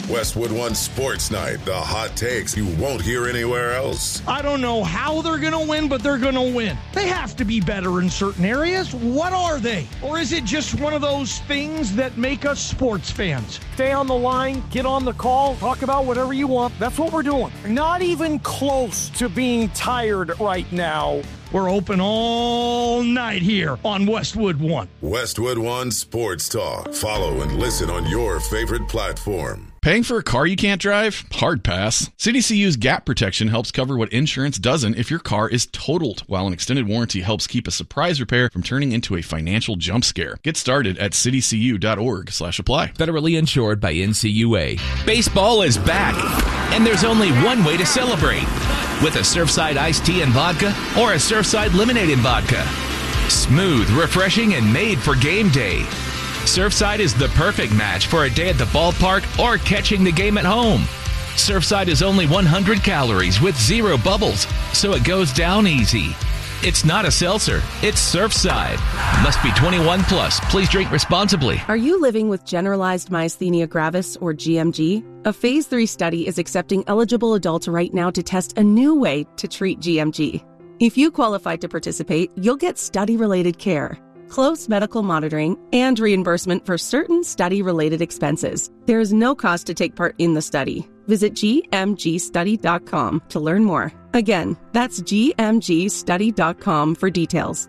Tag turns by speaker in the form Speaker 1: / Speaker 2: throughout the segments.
Speaker 1: Westwood One Sports Night, the hot takes you won't hear anywhere else.
Speaker 2: I don't know how they're going to win, but they're going to win. They have to be better in certain areas. What are they? Or is it just one of those things that make us sports fans?
Speaker 3: Stay on the line, get on the call, talk about whatever you want. That's what we're doing. Not even close to being tired right now.
Speaker 2: We're open all night here on Westwood One.
Speaker 1: Westwood One Sports Talk. Follow and listen on your favorite platform.
Speaker 4: Paying for a car you can't drive? Hard pass. CDCU's Gap Protection helps cover what insurance doesn't if your car is totaled, while an extended warranty helps keep a surprise repair from turning into a financial jump scare. Get started at cdcu.org/apply.
Speaker 5: Federally insured by NCUA. Baseball is back, and there's only one way to celebrate. With a Surfside iced tea and vodka or a Surfside lemonade and vodka. Smooth, refreshing, and made for game day. Surfside is the perfect match for a day at the ballpark or catching the game at home. Surfside is only 100 calories with 0 bubbles, so it goes down easy. It's not a seltzer, it's Surfside. Must be 21 plus. Please drink responsibly.
Speaker 6: Are you living with generalized myasthenia gravis, or GMG? A Phase 3 study is accepting eligible adults right now to test a new way to treat GMG. If you qualify to participate, you'll get study-related care, close medical monitoring, and reimbursement for certain study-related expenses. There is no cost to take part in the study. Visit gmgstudy.com to learn more. Again, that's gmgstudy.com for details.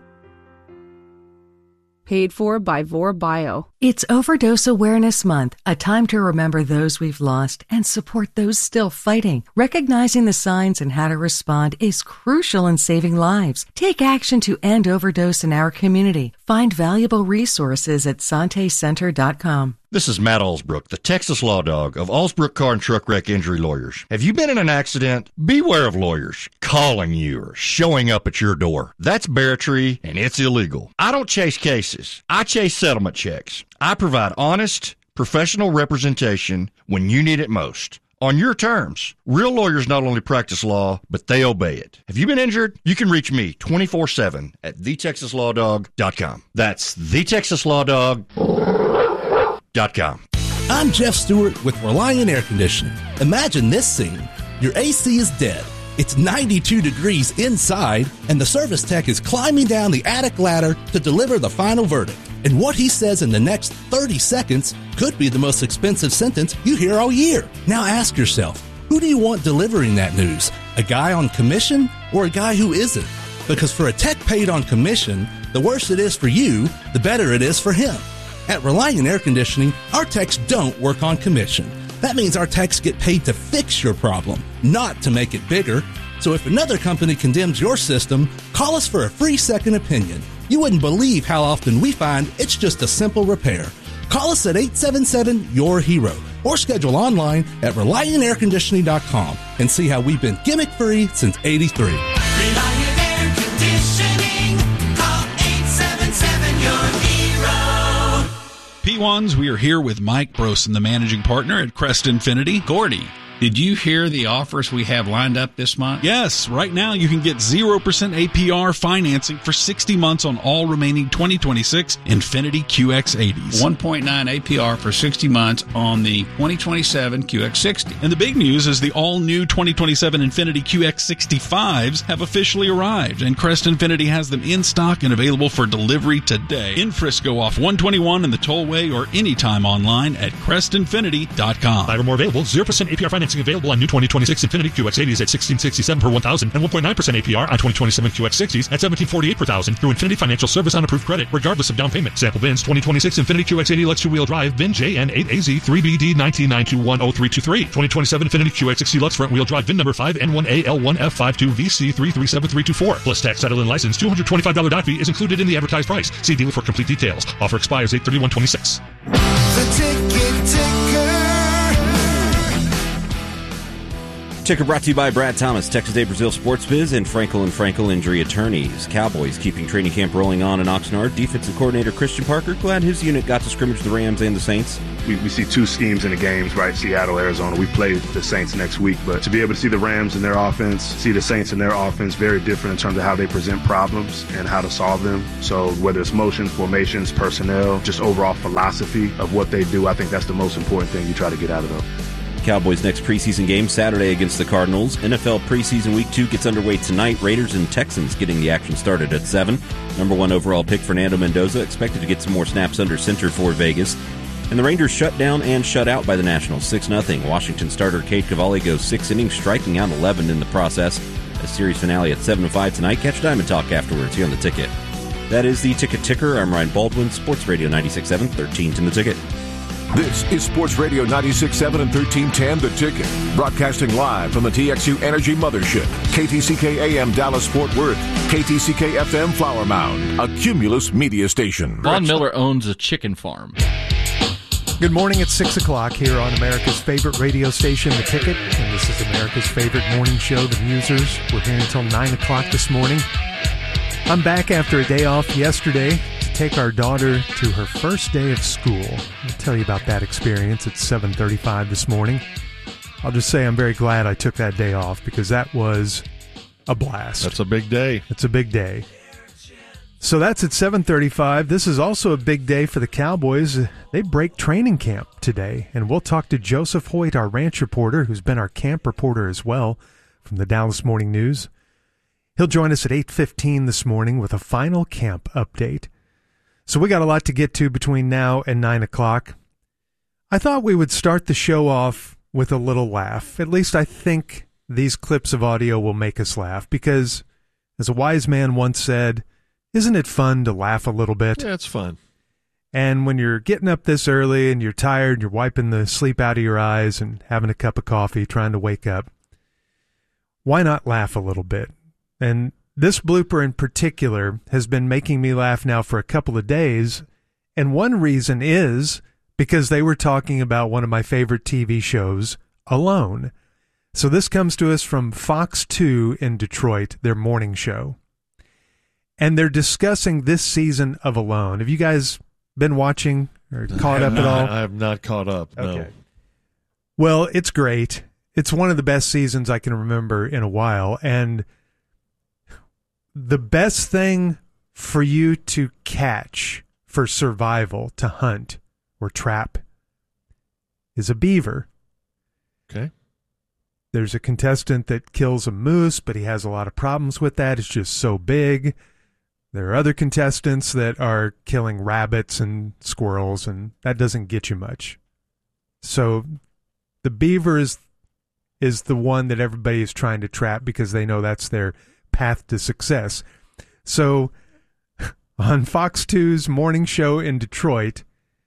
Speaker 6: Paid for by Vor Bio.
Speaker 7: It's Overdose Awareness Month, a time to remember those we've lost and support those still fighting. Recognizing the signs and how to respond is crucial in saving lives. Take action to end overdose in our community. Find valuable resources at santecenter.com.
Speaker 8: This is Matt Allsbrook, the Texas Law Dog of Allsbrook Car and Truck Wreck Injury Lawyers. Have you been in an accident? Beware of lawyers calling you or showing up at your door. That's barratry, and it's illegal. I don't chase cases. I chase settlement checks. I provide honest, professional representation when you need it most. On your terms. Real lawyers not only practice law, but they obey it. Have you been injured? You can reach me 24/7 at thetexaslawdog.com. That's thetexaslawdog.com.
Speaker 9: I'm Jeff Stewart with Reliant Air Conditioning. Imagine this scene. Your AC is dead. It's 92 degrees inside, and the service tech is climbing down the attic ladder to deliver the final verdict. And what he says in the next 30 seconds could be the most expensive sentence you hear all year. Now ask yourself, who do you want delivering that news? A guy on commission or a guy who isn't? Because for a tech paid on commission, the worse it is for you, the better it is for him. At Reliant Air Conditioning, our techs don't work on commission. That means our techs get paid to fix your problem, not to make it bigger. So if another company condemns your system, call us for a free second opinion. You wouldn't believe how often we find it's just a simple repair. Call us at 877-YOUR-HERO or schedule online at ReliantAirConditioning.com and see how we've been gimmick-free since '83.
Speaker 10: Reliant Air Conditioning. Call 877-YOUR-HERO.
Speaker 11: P1s, we are here with Mike Brosen, the managing partner at Crest Infinity. Gordy, did you hear the offers we have lined up this month?
Speaker 12: Yes. Right now you can get 0% APR financing for 60 months on all remaining 2026 Infinity QX80s.
Speaker 11: 1.9 APR for 60 months on the 2027 QX60.
Speaker 12: And the big news is the all-new 2027 Infinity QX65s have officially arrived, and Crest Infinity has them in stock and available for delivery today. In Frisco off 121 in the Tollway or anytime online at CrestInfinity.com.
Speaker 13: 5 or more available. 0% APR financing available on new 2026 Infinity QX80s at $1,667 per 1,000 and 1.9% APR on 2027 QX60s at $1,748 per 1,000 through Infinity Financial Service on approved credit, regardless of down payment. Sample VINs 2026 Infinity QX80 Lux 2-wheel drive VIN JN8AZ3BD199210323. 2027 Infinity QX60 Lux front wheel drive VIN number 5N1AL1F52VC337324. Plus tax, title, and license. $225 doc fee is included in the advertised price. See dealer for complete details. Offer expires 8/31/26.
Speaker 10: The Ticket Ticker.
Speaker 14: Ticker brought to you by Brad Thomas, Texas Day Brazil Sports Biz, and Frankel Injury Attorneys. Cowboys keeping training camp rolling on in Oxnard. Defensive coordinator Christian Parker glad his unit got to scrimmage the Rams and the Saints.
Speaker 15: We see two schemes in the games, right? Seattle, Arizona. We play the Saints next week, but to be able to see the Rams in their offense, see the Saints in their offense, very different in terms of how they present problems and how to solve them. So whether it's motions, formations, personnel, just overall philosophy of what they do, I think that's the most important thing you try to get out of them.
Speaker 14: Cowboys' next preseason game Saturday against the Cardinals. NFL preseason week 2 gets underway tonight. Raiders and Texans getting the action started at 7. Number 1 overall pick Fernando Mendoza expected to get some more snaps under center for Vegas. And the Rangers shut down and shut out by the Nationals 6-0. Washington starter Cade Cavalli goes 6 innings, striking out 11 in the process. A series finale at 7-5 tonight. Catch Diamond Talk afterwards here on The Ticket. That is the Ticket Ticker. I'm Ryan Baldwin, Sports Radio 96.7, 1310 The Ticket.
Speaker 16: This is Sports Radio 96.7 and 1310 The Ticket. Broadcasting live from the TXU Energy Mothership. KTCK AM Dallas Fort Worth. KTCK FM Flower Mound. A Cumulus media station.
Speaker 17: Von Miller owns a chicken farm.
Speaker 18: Good morning. It's 6 o'clock here on America's favorite radio station, The Ticket. And this is America's favorite morning show, The Musers. We're here until 9 o'clock this morning. I'm back after a day off yesterday to take our daughter to her first day of school. I'll tell you about that experience at 7:35 this morning. I'll just say I'm very glad I took that day off because that was a blast.
Speaker 19: That's a big day.
Speaker 18: It's a big day. So that's at 7:35. This is also a big day for the Cowboys. They break training camp today, and we'll talk to Joseph Hoyt, our ranch reporter, who's been our camp reporter as well from the Dallas Morning News. He'll join us at 8:15 this morning with a final camp update. So we got a lot to get to between now and 9 o'clock. I thought we would start the show off with a little laugh. At least I think these clips of audio will make us laugh because, as a wise man once said, isn't it fun to laugh a little bit?
Speaker 19: Yeah, it's fun.
Speaker 18: And when you're getting up this early and you're tired, you're wiping the sleep out of your eyes and having a cup of coffee, trying to wake up, why not laugh a little bit? And this blooper in particular has been making me laugh now for a couple of days. And one reason is because they were talking about one of my favorite TV shows, Alone. So this comes to us from Fox 2 in Detroit, their morning show. And they're discussing this season of Alone. Have you guys been watching or caught up at all?
Speaker 19: I have not caught up, no.
Speaker 18: Okay. Well, it's great. It's one of the best seasons I can remember in a while. And the best thing for you to catch for survival, to hunt or trap, is a beaver.
Speaker 19: Okay.
Speaker 18: There's a contestant that kills a moose, but he has a lot of problems with that. It's just so big. There are other contestants that are killing rabbits and squirrels, and that doesn't get you much. So the beaver is the one that everybody is trying to trap because they know that's their path to success. So on Fox 2's morning show in Detroit,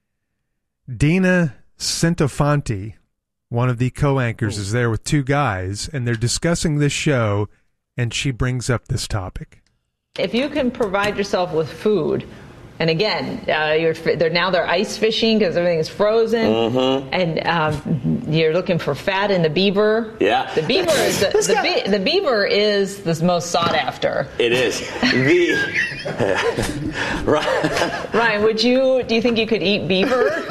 Speaker 18: Dina Centofanti, one of the co-anchors, is there with two guys, and they're discussing this show, and she brings up this topic.
Speaker 20: If you can provide yourself with food, and again, they're ice fishing because everything is frozen, and you're looking for fat in the beaver.
Speaker 21: Yeah,
Speaker 20: the beaver is the beaver is the most sought after.
Speaker 21: It is.
Speaker 20: Ryan, do you think you could eat beaver?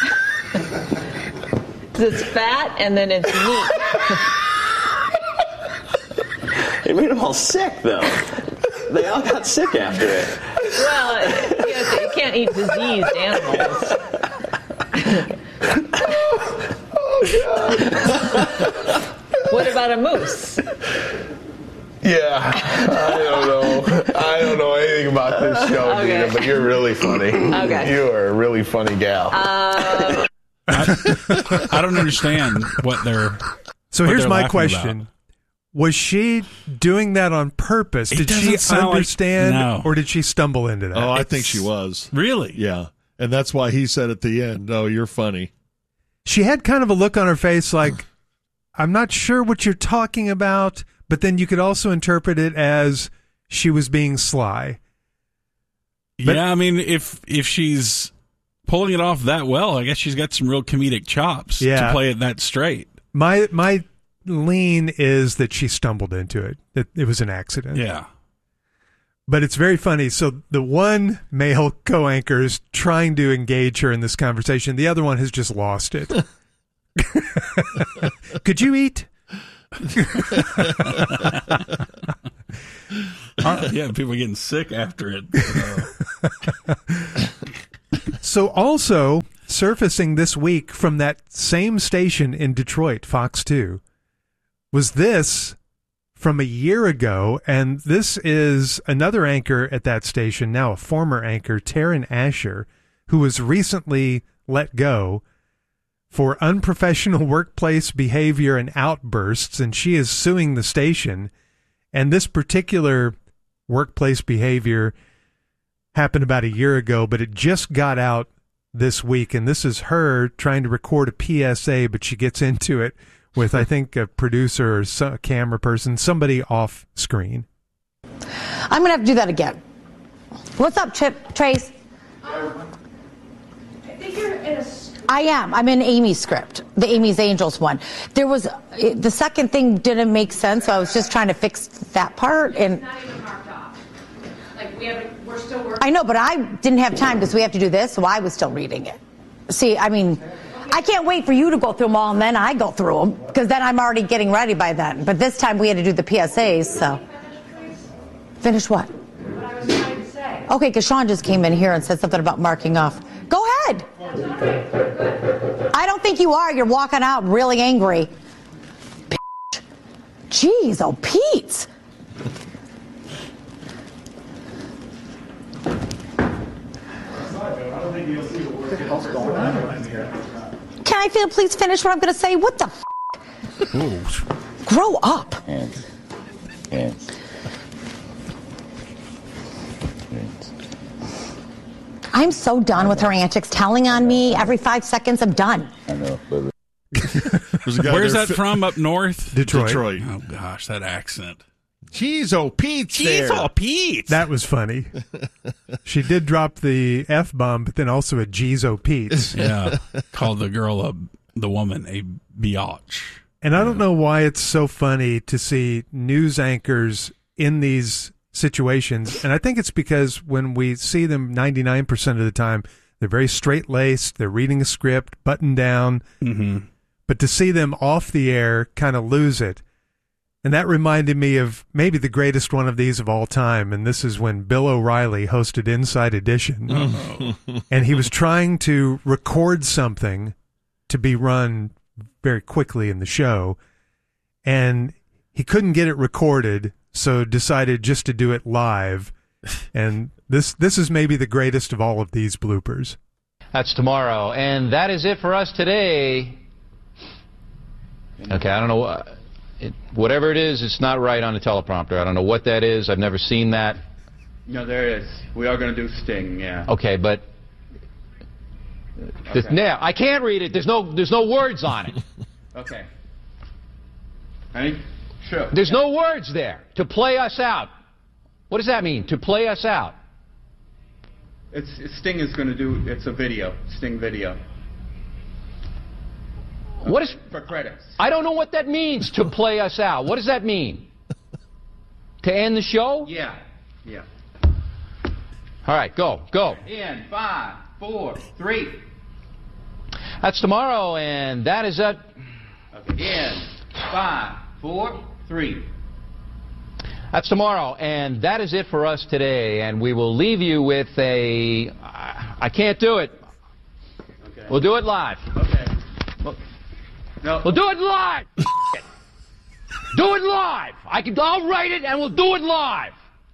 Speaker 20: It's fat and then it's meat.
Speaker 21: It made them all sick, though. They all got sick after it.
Speaker 20: Well, you can't eat diseased animals.
Speaker 21: Oh, God.
Speaker 20: What about a moose?
Speaker 22: Yeah, I don't know anything about this show,
Speaker 20: Okay.
Speaker 22: Dina, but you're really funny.
Speaker 20: Okay.
Speaker 22: You are a really funny gal.
Speaker 12: I don't understand what they're.
Speaker 18: So
Speaker 12: what
Speaker 18: here's
Speaker 12: they're
Speaker 18: my
Speaker 12: laughing
Speaker 18: question.
Speaker 12: about.
Speaker 18: Was she doing that on purpose?
Speaker 12: It
Speaker 18: Did she
Speaker 12: doesn't sound like-
Speaker 18: understand,
Speaker 12: no.
Speaker 18: or did she stumble into that?
Speaker 19: Oh, I think she was.
Speaker 12: Really?
Speaker 19: Yeah. And that's why he said at the end, "Oh, you're funny."
Speaker 18: She had kind of a look on her face like, I'm not sure what you're talking about, but then you could also interpret it as she was being sly. But-
Speaker 12: Yeah, I mean, if she's pulling it off that well, I guess she's got some real comedic chops
Speaker 18: Yeah.
Speaker 12: to play it that straight.
Speaker 18: My lean is that she stumbled into it, that it was an accident.
Speaker 12: Yeah.
Speaker 18: But it's very funny. So the one male co-anchor is trying to engage her in this conversation. The other one has just lost it. Could you eat?
Speaker 12: Yeah, people are getting sick after it.
Speaker 18: So also, surfacing this week from that same station in Detroit, Fox 2, was this from a year ago, and this is another anchor at that station, now a former anchor, Taryn Asher, who was recently let go for unprofessional workplace behavior and outbursts, and she is suing the station. And this particular workplace behavior happened about a year ago, but it just got out this week, and this is her trying to record a PSA, but she gets into it with, I think, a producer or a camera person, somebody off screen.
Speaker 2: I'm going to have to do that again. What's up, Trace?
Speaker 3: I think you're in a...
Speaker 2: I am. I'm in Amy's script, the Amy's Angels one. There was the second thing didn't make sense, so I was just trying to fix that part. And
Speaker 3: it's not even marked off. Like we're still working.
Speaker 2: I know, but I didn't have time because we have to do this, so I was still reading it. See, I mean, I can't wait for you to go through them all, and then I go through them because then I'm already getting ready by then. But this time we had to do the PSAs, so. Finish what?
Speaker 3: What I was trying to say.
Speaker 2: Okay, because Sean just came in here and said something about marking off. Go ahead. I don't think you are. You're walking out really angry. Jeez, oh, Pete. Can I please finish what I'm going to say? What the f? Grow up.
Speaker 23: Hands.
Speaker 2: I'm so done with her antics, telling on me every 5 seconds. I'm done.
Speaker 23: I know, but
Speaker 11: where's that from? Up north?
Speaker 18: Detroit.
Speaker 11: Oh gosh, that accent.
Speaker 19: Jeez, oh, Pete's there.
Speaker 11: Jeez, oh, Pete.
Speaker 18: That was funny. She did drop the F-bomb, but then also a Jeez, oh, Pete's.
Speaker 11: Yeah, called the woman a biatch.
Speaker 18: And I don't know why it's so funny to see news anchors in these situations, and I think it's because when we see them 99% of the time, they're very straight-laced, they're reading a script, buttoned down, but to see them off the air kind of lose it. And that reminded me of maybe the greatest one of these of all time, and this is when Bill O'Reilly hosted Inside Edition, and he was trying to record something to be run very quickly in the show, and he couldn't get it recorded, so decided just to do it live. And this is maybe the greatest of all of these bloopers.
Speaker 24: That's tomorrow. And that is it for us today. Okay, I don't know. Whatever it is, it's not right on the teleprompter. I don't know what that is. I've never seen that.
Speaker 25: No, there is. We are going to do Sting, yeah.
Speaker 24: Okay, but...
Speaker 25: Okay.
Speaker 24: Now, I can't read it. There's no words on it.
Speaker 25: Okay. Ready? Sure.
Speaker 24: There's no words there. To play us out. What does that mean? To play us out.
Speaker 25: Sting is going to do. It's a video. Sting video.
Speaker 24: What is
Speaker 25: for credits?
Speaker 24: I don't know what that means. To play us out. What does that mean? To end the show?
Speaker 25: Yeah.
Speaker 24: All right, go.
Speaker 25: In 5, 4, 3.
Speaker 24: That's tomorrow, and that is it.
Speaker 25: Okay. In 5, 4, 3.
Speaker 24: That's tomorrow, and that is it for us today. And we will leave you with a... I can't do it.
Speaker 25: Okay.
Speaker 24: We'll do it live.
Speaker 25: Okay. No.
Speaker 24: We'll do it live. Do it live. I'll write it, and we'll do it live.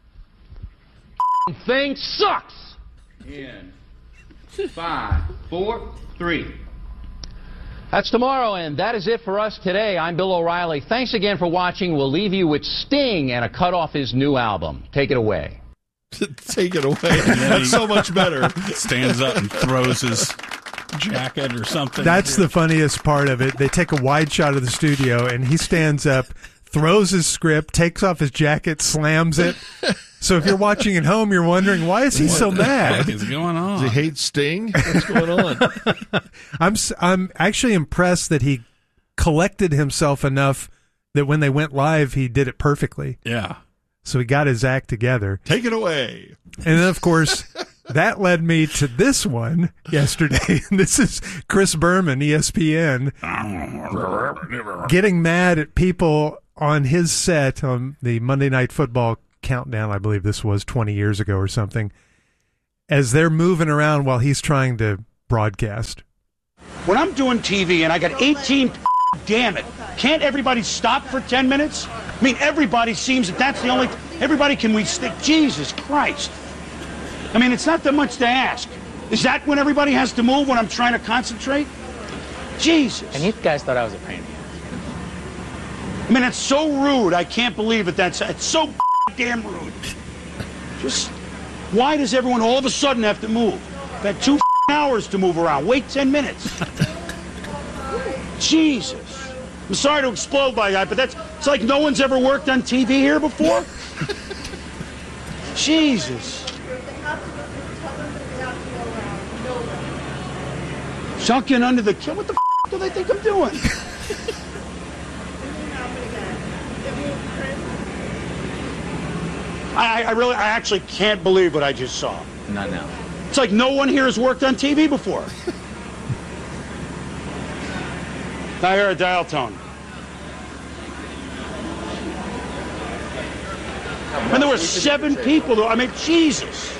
Speaker 24: Thing sucks.
Speaker 25: In 5, 4, 3.
Speaker 24: That's tomorrow, and that is it for us today. I'm Bill O'Reilly. Thanks again for watching. We'll leave you with Sting and a cut off his new album. Take it away.
Speaker 19: Take it away. That's so much better.
Speaker 11: Stands up and throws his jacket or something.
Speaker 18: That's the funniest part of it. They take a wide shot of the studio, and he stands up, throws his script, takes off his jacket, slams it. So if you're watching at home, you're wondering, why is he so mad?
Speaker 11: What is going on?
Speaker 19: Does he hate Sting? What's going on?
Speaker 18: I'm actually impressed that he collected himself enough that when they went live, he did it perfectly.
Speaker 11: Yeah.
Speaker 18: So he got his act together.
Speaker 19: Take it away.
Speaker 18: And then, of course, that led me to this one yesterday. This is Chris Berman, ESPN, getting mad at people on his set on the Monday Night Football Countdown. I believe this was 20 years ago or something, as they're moving around while he's trying to broadcast.
Speaker 1: When I'm doing TV and I got 18, damn it, can't everybody stop for 10 minutes? I mean, everybody seems that that's the only, everybody can we stick, Jesus Christ. I mean, it's not that much to ask. Is that when everybody has to move when I'm trying to concentrate? Jesus.
Speaker 4: And you guys thought I was a pain.
Speaker 1: I mean, it's so rude. I can't believe it. It's so damn rude. Just, why does everyone all of a sudden have to move? I've had 2 hours to move around. Wait 10 minutes. Jesus. I'm sorry to explode by that, but it's like no one's ever worked on TV here before. Jesus. Sunken under the what the do they think I'm doing? I actually can't believe what I just saw.
Speaker 4: Not now.
Speaker 1: It's like no one here has worked on TV before. I hear a dial tone. And there were 7 people. I mean, Jesus.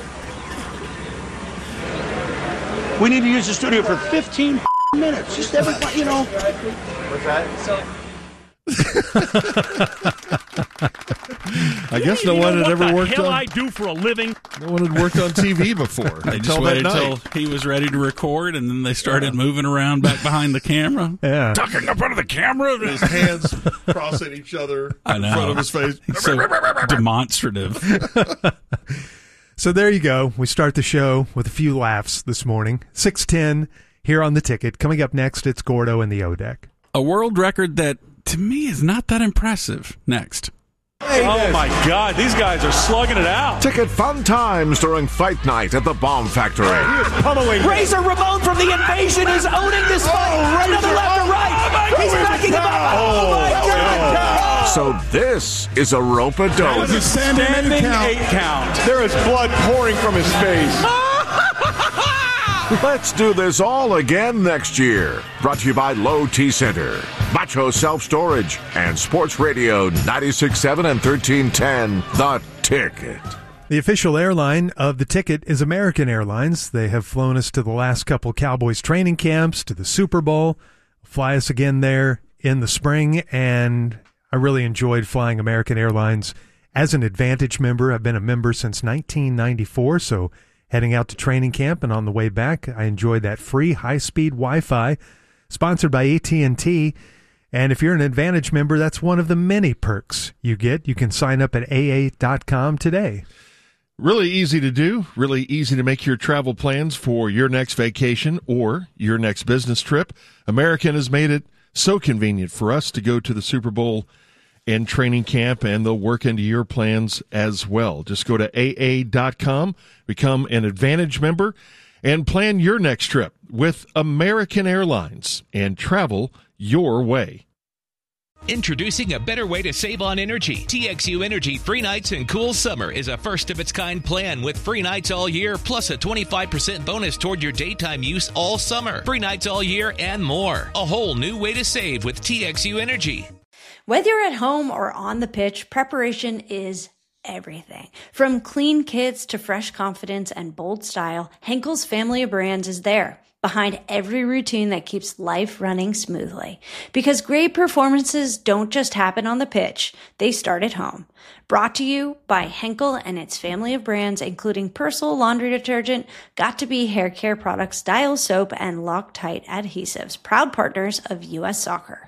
Speaker 1: We need to use the studio for 15 minutes. Just everybody, you know.
Speaker 4: What's that?
Speaker 19: I guess no one had ever worked on.
Speaker 13: I do for a living.
Speaker 19: No one had worked on TV before.
Speaker 11: They just
Speaker 19: until
Speaker 11: waited
Speaker 19: that
Speaker 11: until
Speaker 19: night.
Speaker 11: he was ready to record, and then they started moving around back behind the camera.
Speaker 18: Yeah.
Speaker 11: Ducking up under the camera.
Speaker 19: His hands crossing each other in front of his face.
Speaker 11: He's so demonstrative.
Speaker 18: So there you go. We start the show with a few laughs this morning. 6:10 here on The Ticket. Coming up next, it's Gordo and the O-Deck.
Speaker 11: A world record that, to me, is not that impressive. Next.
Speaker 5: Oh my God, these guys are slugging it out.
Speaker 16: Ticket fun times during fight night at the Bomb Factory.
Speaker 10: Razor Ramon from The Invasion is owning this fight. Another left to right. He's backing him up. Oh my God.
Speaker 16: So this is a rope-a-dope.
Speaker 5: It's a standing 8 count. There is blood pouring from his face.
Speaker 16: Let's do this all again next year. Brought to you by Low T Center, Macho Self Storage, and Sports Radio 96.7 and 1310, The Ticket.
Speaker 18: The official airline of The Ticket is American Airlines. They have flown us to the last couple Cowboys training camps, to the Super Bowl, fly us again there in the spring, and I really enjoyed flying American Airlines as an Advantage member. I've been a member since 1994, so heading out to training camp and on the way back, I enjoyed that free high-speed Wi-Fi sponsored by AT&T. And if you're an Advantage member, that's one of the many perks you get. You can sign up at AA.com today.
Speaker 19: Really easy to do, really easy to make your travel plans for your next vacation or your next business trip. American has made it so convenient for us to go to the Super Bowl and training camp, and they'll work into your plans as well. Just go to AA.com, become an Advantage member, and plan your next trip with American Airlines and travel your way.
Speaker 6: Introducing a better way to save on energy. TXU Energy Free Nights and Cool Summer is a first-of-its-kind plan with free nights all year, plus a 25% bonus toward your daytime use all summer. Free nights all year and more. A whole new way to save with TXU Energy.
Speaker 23: Whether you're at home or on the pitch, preparation is everything. From clean kits to fresh confidence and bold style, Henkel's family of brands is there, behind every routine that keeps life running smoothly. Because great performances don't just happen on the pitch, they start at home. Brought to you by Henkel and its family of brands, including Persil laundry detergent, Got2b hair care products, Dial soap, and Loctite adhesives, proud partners of U.S. Soccer.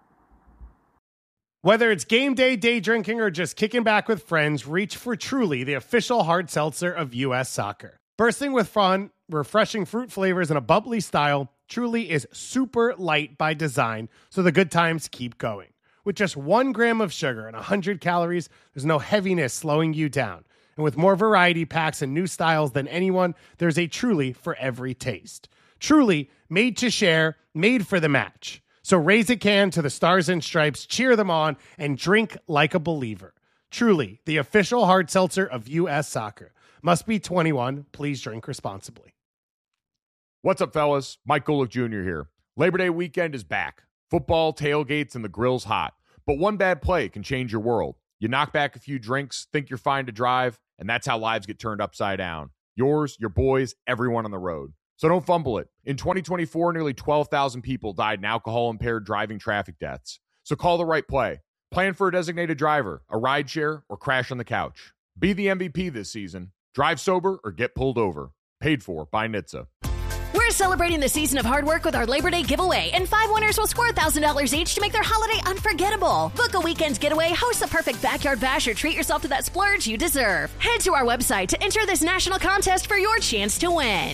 Speaker 26: Whether it's game day, day drinking, or just kicking back with friends, reach for Truly, the official hard seltzer of U.S. Soccer. Bursting with fun, refreshing fruit flavors, and a bubbly style, Truly is super light by design, so the good times keep going. With just 1 gram of sugar and 100 calories, there's no heaviness slowing you down. And with more variety packs and new styles than anyone, there's a Truly for every taste. Truly, made to share, made for the match. So raise a can to the Stars and Stripes, cheer them on, and drink like a believer. Truly, the official hard seltzer of U.S. Soccer. Must be 21. Please drink responsibly.
Speaker 27: What's up, fellas? Mike Golick Jr. here. Labor Day weekend is back. Football, tailgates, and the grill's hot. But one bad play can change your world. You knock back a few drinks, think you're fine to drive, and that's how lives get turned upside down. Yours, your boys, everyone on the road. So don't fumble it. In 2024, nearly 12,000 people died in alcohol-impaired driving traffic deaths. So call the right play. Plan for a designated driver, a rideshare, or crash on the couch. Be the MVP this season. Drive sober or get pulled over. Paid for by NHTSA.
Speaker 7: We're celebrating the season of hard work with our Labor Day giveaway, and 5 winners will score $1,000 each to make their holiday unforgettable. Book a weekend getaway, host the perfect backyard bash, or treat yourself to that splurge you deserve. Head to our website to enter this national contest for your chance to win.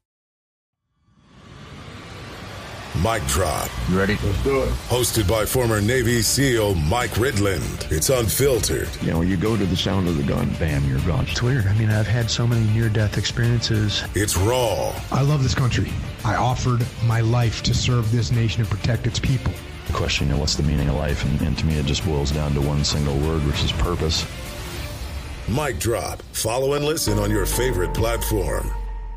Speaker 8: Mic Drop.
Speaker 22: You ready? Let's do it.
Speaker 8: Hosted by former Navy SEAL Mike Ridland. It's unfiltered.
Speaker 22: You know, you go to the sound of the gun, bam, you're gone.
Speaker 9: It's weird. I mean, I've had so many near-death experiences.
Speaker 8: It's raw.
Speaker 14: I love this country. I offered my life to serve this nation and protect its people.
Speaker 15: Question, what's the meaning of life? And to me, it just boils down to one single word, which is purpose.
Speaker 8: Mic Drop. Follow and listen on your favorite platform.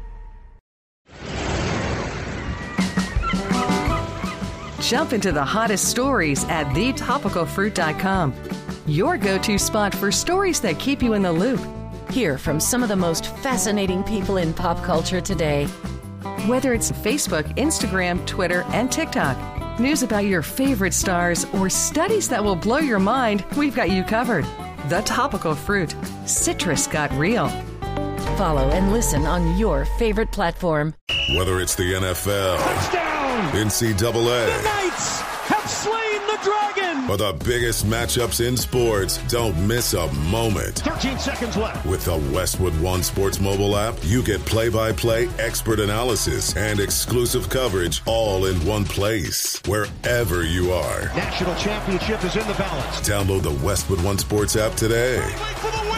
Speaker 17: Jump into the hottest stories at thetopicalfruit.com. Your go-to spot for stories that keep you in the loop. Hear from some of the most fascinating people in pop culture today. Whether it's Facebook, Instagram, Twitter, and TikTok, news about your favorite stars, or studies that will blow your mind, we've got you covered. The Topical Fruit. Citrus got real. Follow and listen on your favorite platform.
Speaker 8: Whether it's the NFL, touchdown, NCAA,
Speaker 10: the Knights have slain the dragon,
Speaker 8: or the biggest matchups in sports, don't miss a moment.
Speaker 10: 13 seconds left.
Speaker 8: With the Westwood One Sports mobile app, you get play-by-play expert analysis and exclusive coverage all in one place, wherever you are.
Speaker 10: National championship is in the balance.
Speaker 8: Download the Westwood One Sports app today.
Speaker 10: For the win!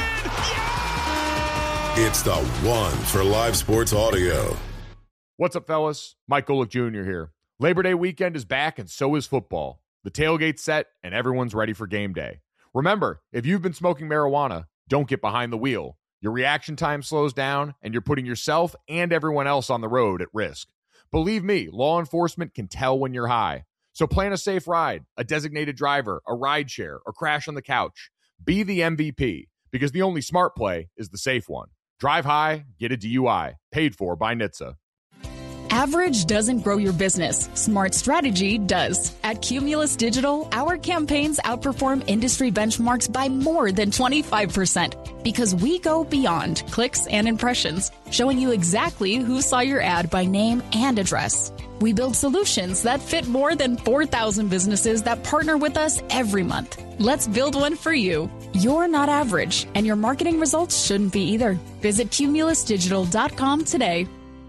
Speaker 10: Yeah!
Speaker 8: It's the one for live sports audio.
Speaker 27: What's up, fellas? Mike Golick Jr. here. Labor Day weekend is back, and so is football. The tailgate's set, and everyone's ready for game day. Remember, if you've been smoking marijuana, don't get behind the wheel. Your reaction time slows down, and you're putting yourself and everyone else on the road at risk. Believe me, law enforcement can tell when you're high. So plan a safe ride, a designated driver, a ride share, or crash on the couch. Be the MVP, because the only smart play is the safe one. Drive high, get a DUI. Paid for by NHTSA.
Speaker 21: Average doesn't grow your business. Smart strategy does. At Cumulus Digital, our campaigns outperform industry benchmarks by more than 25% because we go beyond clicks and impressions, showing you exactly who saw your ad by name and address. We build solutions that fit more than 4,000 businesses that partner with us every month. Let's build one for you. You're not average, and your marketing results shouldn't be either. Visit cumulusdigital.com today.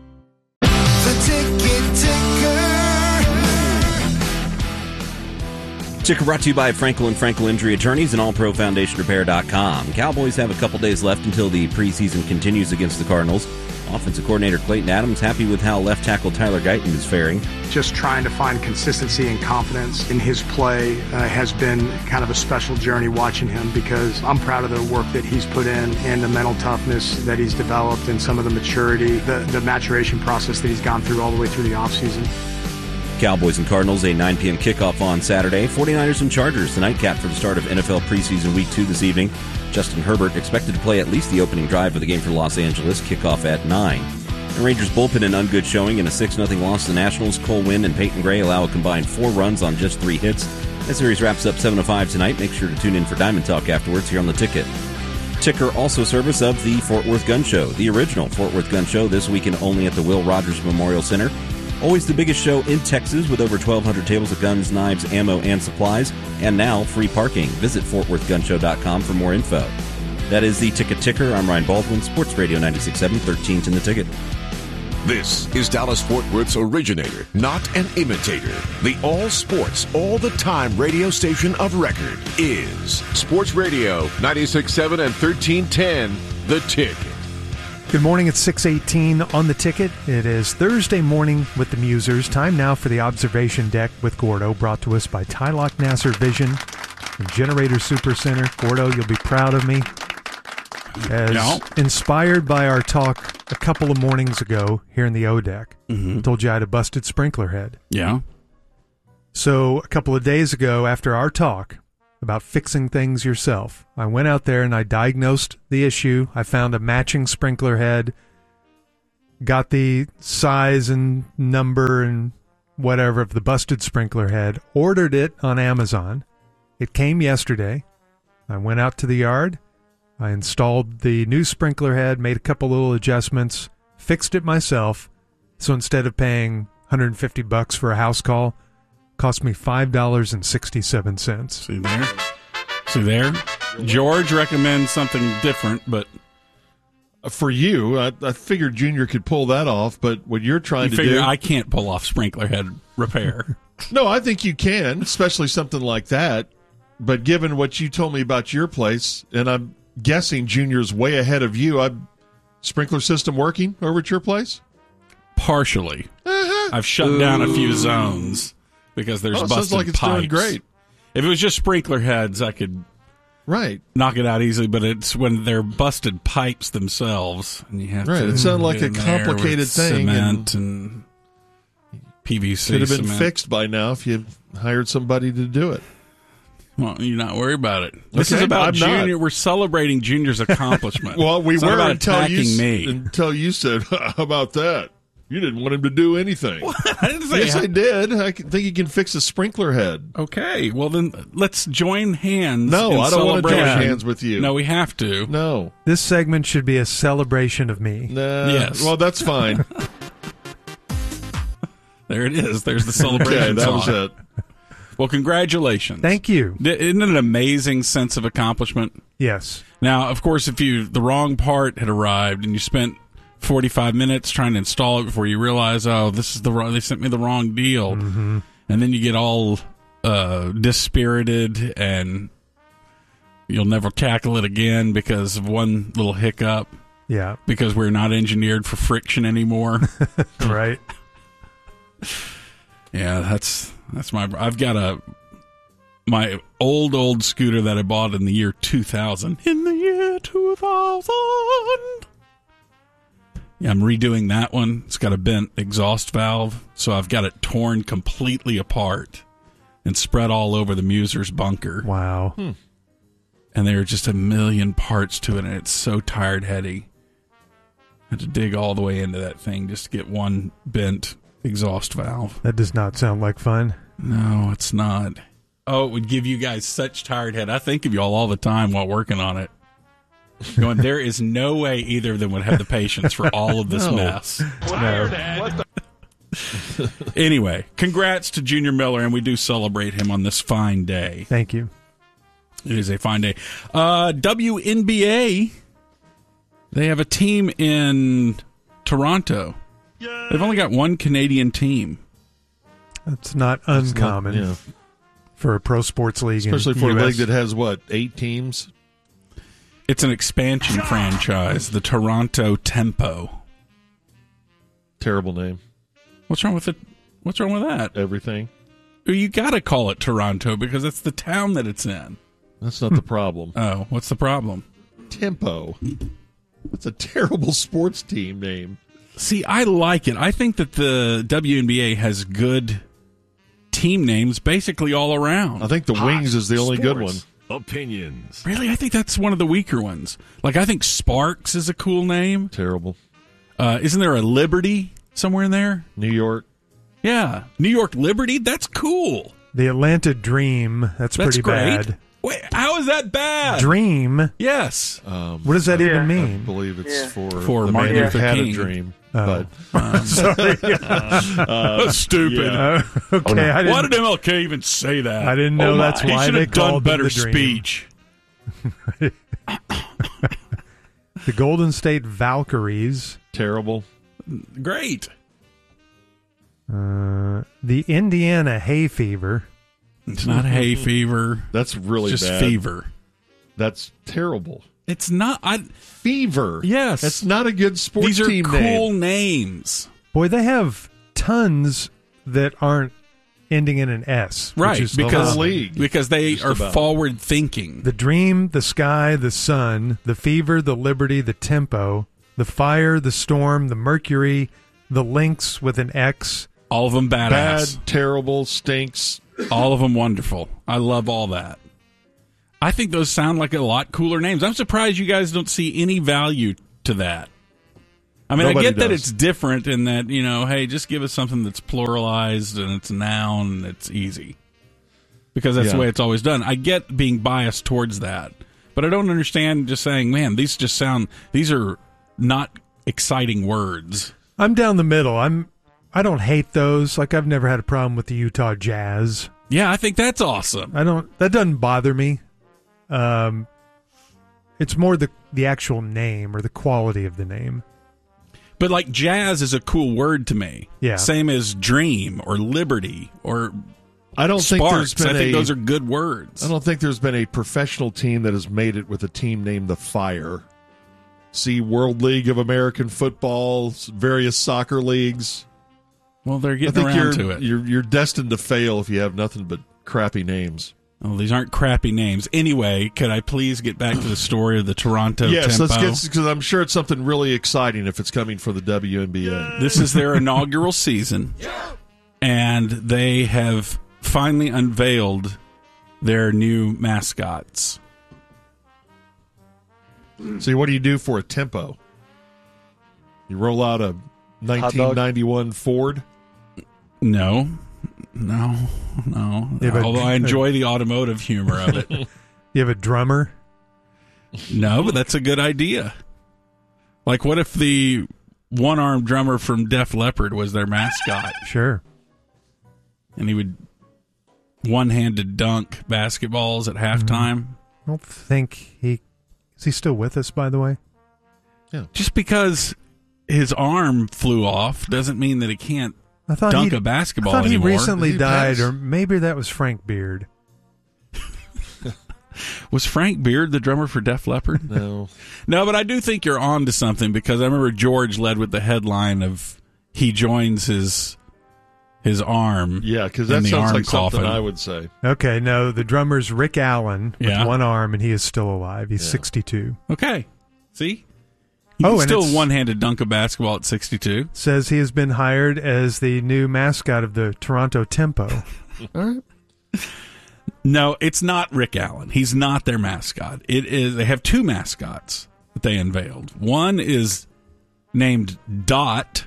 Speaker 28: Ticker brought to you by Frankel & Frankel Injury Attorneys and AllProFoundationRepair.com. Cowboys have a couple days left until the preseason continues against the Cardinals. Offensive coordinator Clayton Adams happy with how left tackle Tyler Guyton is faring.
Speaker 29: Just trying to find consistency and confidence in his play has been kind of a special journey watching him, because I'm proud of the work that he's put in and the mental toughness that he's developed and some of the maturity, the maturation process that he's gone through all the way through the offseason.
Speaker 28: Cowboys and Cardinals, a 9 p.m. kickoff on Saturday. 49ers and Chargers, the nightcap for the start of NFL preseason Week 2 this evening. Justin Herbert expected to play at least the opening drive of the game for Los Angeles, kickoff at 9. The Rangers bullpen an ungood showing in a 6-0 loss to the Nationals. Cole Winn and Peyton Gray allow a combined 4 runs on just 3 hits. That series wraps up 7:05 tonight. Make sure to tune in for Diamond Talk afterwards here on the Ticket. Ticker also service of the Fort Worth Gun Show, the original Fort Worth Gun Show, this weekend only at the Will Rogers Memorial Center. Always the biggest show in Texas with over 1,200 tables of guns, knives, ammo, and supplies. And now, free parking. Visit FortWorthGunShow.com for more info. That is the Ticker. I'm Ryan Baldwin, Sports Radio 96.7, 13th in the Ticket.
Speaker 16: This is Dallas-Fort Worth's originator, not an imitator. The all-sports, all-the-time radio station of record is Sports Radio 96.7 and 1310, The Ticket.
Speaker 18: Good morning, it's 6:18 on The Ticket. It is Thursday morning with the Musers. Time now for the Observation Deck with Gordo, brought to us by Tylock Nasser Vision and Generator Super Center. Gordo, you'll be proud of me. As inspired by our talk a couple of mornings ago here in the O-Deck, I told you I had a busted sprinkler head.
Speaker 11: Yeah.
Speaker 18: So a couple of days ago, after our talk about fixing things yourself, I went out there and I diagnosed the issue. I found a matching sprinkler head. got the size and number and whatever of the busted sprinkler head, ordered it on Amazon. It came yesterday. I went out to the yard. I installed the new sprinkler head, made a couple little adjustments, fixed it myself. So instead of paying $150 for a house call, cost me $5.67.
Speaker 11: See there? George recommends something different, but
Speaker 19: for you, I figured Junior could pull that off, but what you're trying to do...
Speaker 11: I can't pull off sprinkler head repair.
Speaker 19: No, I think you can, especially something like that. But given what you told me about your place, and I'm guessing Junior's way ahead of you, sprinkler system working over at your place?
Speaker 11: Partially. I've shut down a few zones because there's busted
Speaker 19: sounds like it's
Speaker 11: pipes.
Speaker 19: doing great.
Speaker 11: If it was just sprinkler heads, I could knock it out easily, but it's when they're busted pipes themselves, and you have to.
Speaker 19: It sounded like a complicated thing.
Speaker 11: Cement and PVC.
Speaker 19: Could have been
Speaker 11: cement.
Speaker 19: fixed by now if you hired somebody to do it.
Speaker 11: Well, you're not worried about it. This is about Junior. We're celebrating Junior's accomplishment.
Speaker 19: Well, we
Speaker 11: it's
Speaker 19: were
Speaker 11: not
Speaker 19: until
Speaker 11: attacking
Speaker 19: you said, how about that? You didn't want him to do anything.
Speaker 11: What? I didn't say
Speaker 19: yes, I did. I think he can fix a sprinkler head.
Speaker 11: Okay, well then let's join hands.
Speaker 19: No, I don't want to join hands with you.
Speaker 11: No, we have to.
Speaker 19: No.
Speaker 18: This segment should be a celebration of me.
Speaker 11: Yes.
Speaker 19: Well, that's fine.
Speaker 11: There it is. There's the celebration.
Speaker 19: Okay, that was it.
Speaker 11: Well, congratulations.
Speaker 18: Thank you.
Speaker 11: Isn't it an amazing sense of accomplishment?
Speaker 18: Yes.
Speaker 11: Now, of course, if the wrong part had arrived and you spent 45 minutes trying to install it before you realize, this is they sent me the wrong deal.
Speaker 18: Mm-hmm.
Speaker 11: And then you get all dispirited and you'll never tackle it again because of one little hiccup.
Speaker 18: Yeah.
Speaker 11: Because we're not engineered for friction anymore.
Speaker 18: Right.
Speaker 11: Yeah, that's I've got my old scooter that I bought in the year 2000. In the year 2000. Yeah, I'm redoing that one. It's got a bent exhaust valve, so I've got it torn completely apart and spread all over the Muser's bunker.
Speaker 18: Wow.
Speaker 11: And there are just a million parts to it, and it's so tired-heady. I had to dig all the way into that thing just to get one bent exhaust valve.
Speaker 18: That does not sound like fun.
Speaker 11: No, it's not. Oh, it would give you guys such tired head. I think of you all the time while working on it. Going, there is no way either of them would have the patience for all of this mess.
Speaker 19: No.
Speaker 11: Anyway, congrats to Junior Miller, and we do celebrate him on this fine day.
Speaker 18: Thank you.
Speaker 11: It is a fine day. WNBA, they have a team in Toronto. They've only got one Canadian team.
Speaker 18: That's not uncommon for a pro sports league.
Speaker 19: Especially for
Speaker 18: US.
Speaker 19: a league that has, 8 teams?
Speaker 11: It's an expansion franchise, the Toronto Tempo.
Speaker 19: Terrible name.
Speaker 11: What's wrong with it? What's wrong with that?
Speaker 19: Everything.
Speaker 11: You got to call it Toronto because it's the town that it's in.
Speaker 19: That's not the problem.
Speaker 11: Oh, what's the problem?
Speaker 19: Tempo. That's a terrible sports team name.
Speaker 11: See, I like it. I think that the WNBA has good team names basically all around.
Speaker 19: I think the Wings is the only good one.
Speaker 1: Opinions.
Speaker 11: Really? I think that's one of the weaker ones. Like, I think Sparks is a cool name.
Speaker 19: Terrible.
Speaker 11: Isn't there a Liberty somewhere in there?
Speaker 19: New York.
Speaker 11: Yeah. New York Liberty? That's cool.
Speaker 18: The Atlanta Dream. That's pretty
Speaker 11: great.
Speaker 18: bad.
Speaker 11: Wait, how is that bad?
Speaker 18: Dream?
Speaker 11: Yes.
Speaker 18: What does that even mean?
Speaker 19: I believe it's for
Speaker 11: the
Speaker 19: Martin
Speaker 11: man
Speaker 19: Luther
Speaker 11: who had
Speaker 19: King.
Speaker 11: a dream.
Speaker 19: But
Speaker 18: Sorry.
Speaker 11: Stupid.
Speaker 18: Okay.
Speaker 11: Why did MLK even say that?
Speaker 18: I didn't know that's why
Speaker 11: he should
Speaker 18: they
Speaker 11: have done
Speaker 18: called
Speaker 11: better
Speaker 18: it the Dream.
Speaker 11: speech.
Speaker 18: The Golden State Valkyries.
Speaker 19: Terrible.
Speaker 11: Great.
Speaker 18: The Indiana Hay Fever.
Speaker 11: It's not hay fever.
Speaker 19: That's really
Speaker 11: it's just
Speaker 19: bad.
Speaker 11: fever.
Speaker 19: That's terrible.
Speaker 11: It's not.
Speaker 19: Fever.
Speaker 11: Yes.
Speaker 19: That's not a good sports
Speaker 11: These are
Speaker 19: team
Speaker 11: cool
Speaker 19: name.
Speaker 11: names.
Speaker 18: Boy, they have tons that aren't ending in an S.
Speaker 11: Right,
Speaker 18: which is
Speaker 11: because
Speaker 19: the league.
Speaker 11: Because they
Speaker 19: Just
Speaker 11: are
Speaker 19: about.
Speaker 11: forward thinking.
Speaker 18: The Dream, the Sky, the Sun, the Fever, the Liberty, the Tempo, the Fire, the Storm, the Mercury, the Lynx with an X.
Speaker 11: All of them badass.
Speaker 19: Bad, terrible, stinks.
Speaker 11: All of them wonderful. I love all that. I think those sound like a lot cooler names. I'm surprised you guys don't see any value to that. I mean,
Speaker 19: Nobody
Speaker 11: I get that
Speaker 19: does.
Speaker 11: it's different in that, hey, just give us something that's pluralized and it's a noun and it's easy. Because that's the way it's always done. I get being biased towards that. But I don't understand just saying, man, these are not exciting words.
Speaker 18: I'm down the middle. I don't hate those. Like, I've never had a problem with the Utah Jazz.
Speaker 11: Yeah, I think that's awesome.
Speaker 18: That doesn't bother me. It's more the actual name or the quality of the name.
Speaker 11: But like jazz is a cool word to me.
Speaker 18: Yeah.
Speaker 11: Same as dream or liberty or
Speaker 19: I don't think
Speaker 11: sparks.
Speaker 19: there's been
Speaker 11: I think those are good words.
Speaker 19: I don't think there's been a professional team that has made it with a team named the Fire. See World League of American Football, various soccer leagues.
Speaker 11: Well, they're getting around to it.
Speaker 19: You're destined to fail if you have nothing but crappy names.
Speaker 11: Oh, these aren't crappy names. Anyway, could I please get back to the story of the Toronto
Speaker 19: Yes,
Speaker 11: Tempo?
Speaker 19: let's get, because I'm sure it's something really exciting if it's coming for the WNBA.
Speaker 11: This is their inaugural season, and they have finally unveiled their new mascots.
Speaker 19: See, what do you do for a Tempo? You roll out a 1991 Ford?
Speaker 11: No. Although I enjoy the automotive humor of it.
Speaker 18: You have a drummer?
Speaker 11: No, but that's a good idea. Like, what if the one-armed drummer from Def Leppard was their mascot?
Speaker 18: Sure.
Speaker 11: And he would one-handed dunk basketballs at halftime?
Speaker 18: I don't think is he still with us, by the way?
Speaker 19: Yeah.
Speaker 11: Just because his arm flew off doesn't mean that he can't dunk a basketball anymore.
Speaker 18: I thought he recently died, or maybe that was Frank Beard.
Speaker 11: Was Frank Beard the drummer for Def Leppard?
Speaker 19: No.
Speaker 11: No, but I do think you're on to something, because I remember George led with the headline of he joins his arm.
Speaker 19: Yeah, because that sounds like something I would say.
Speaker 18: Okay, no, the drummer's Rick Allen with
Speaker 11: Yeah.
Speaker 18: one arm, and he is still alive. He's 62.
Speaker 11: Okay. See? You can still one-handed dunk a basketball at 62.
Speaker 18: Says he has been hired as the new mascot of the Toronto Tempo.
Speaker 19: All right.
Speaker 11: No, it's not Rick Allen. He's not their mascot. It is. They have two mascots that they unveiled. One is named Dot,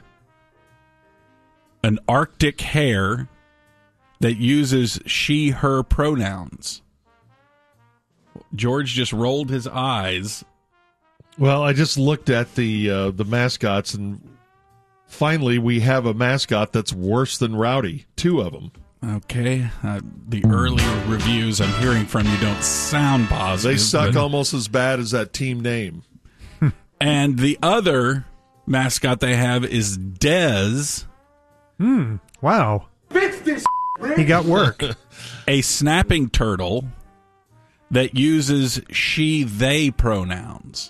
Speaker 11: an Arctic hare that uses she, her pronouns. George just rolled his eyes.
Speaker 19: Well, I just looked at the mascots, and finally we have a mascot that's worse than Rowdy. Two of them.
Speaker 11: Okay. The early reviews I'm hearing from you don't sound positive.
Speaker 19: They suck almost as bad as that team name.
Speaker 11: And the other mascot they have is Dez.
Speaker 18: Wow.
Speaker 22: Fix this,
Speaker 18: He got work.
Speaker 11: A snapping turtle that uses she, they pronouns.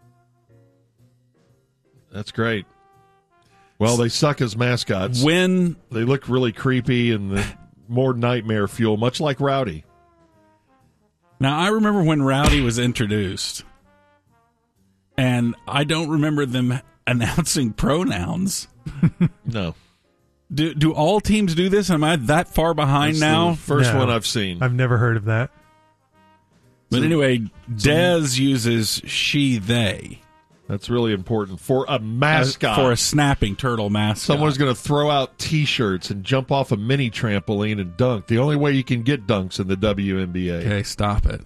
Speaker 19: That's great. Well, they suck as mascots.
Speaker 11: When
Speaker 19: they look really creepy and more nightmare fuel, much like Rowdy.
Speaker 11: Now, I remember when Rowdy was introduced, and I don't remember them announcing pronouns.
Speaker 19: No.
Speaker 11: Do all teams do this? Am I that far behind
Speaker 19: That's
Speaker 11: now?
Speaker 19: the first one I've seen.
Speaker 18: I've never heard of that.
Speaker 11: But anyway, Dez uses she, they.
Speaker 19: That's really important for a mascot.
Speaker 11: For a snapping turtle mascot.
Speaker 19: Someone's going to throw out T-shirts and jump off a mini trampoline and dunk. The only way you can get dunks in the WNBA.
Speaker 11: Okay, stop it.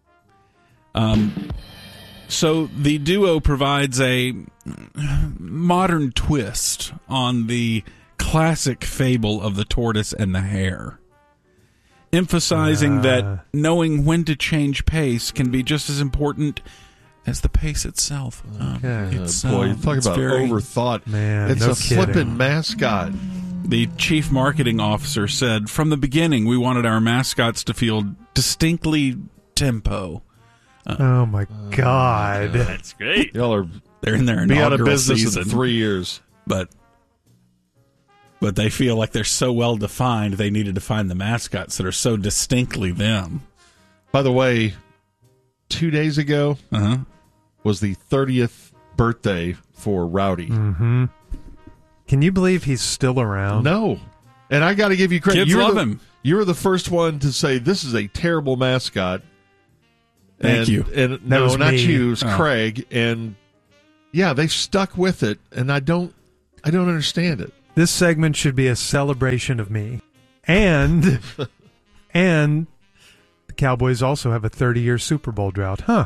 Speaker 11: So the duo provides a modern twist on the classic fable of the tortoise and the hare, emphasizing that knowing when to change pace can be just as important as the pace itself. It's,
Speaker 19: boy, you talk about overthought.
Speaker 18: Man,
Speaker 19: it's
Speaker 18: no
Speaker 19: a flippin'
Speaker 18: kidding.
Speaker 19: mascot.
Speaker 11: The chief marketing officer said, "From the beginning, we wanted our mascots to feel distinctly tempo."
Speaker 18: Oh my God,
Speaker 11: that's great.
Speaker 19: Y'all are
Speaker 11: they're in their
Speaker 19: be out
Speaker 11: inaugural
Speaker 19: of business
Speaker 11: season.
Speaker 19: in 3 years,
Speaker 11: but they feel like they're so well defined. They needed to find the mascots that are so distinctly them.
Speaker 19: By the way, 2 days ago was the 30th birthday for Rowdy.
Speaker 18: Mm-hmm. Can you believe he's still around?
Speaker 19: No. And I got to give you credit.
Speaker 11: Kids love him.
Speaker 19: You were the first one to say this is a terrible mascot.
Speaker 11: Thank you.
Speaker 19: And
Speaker 18: That
Speaker 19: no,
Speaker 18: was
Speaker 19: not
Speaker 18: me.
Speaker 19: you. It was
Speaker 11: Oh.
Speaker 19: Craig. And Yeah, they've stuck with it, and I don't understand it.
Speaker 18: This segment should be a celebration of me. And the Cowboys also have a 30-year Super Bowl drought. Huh.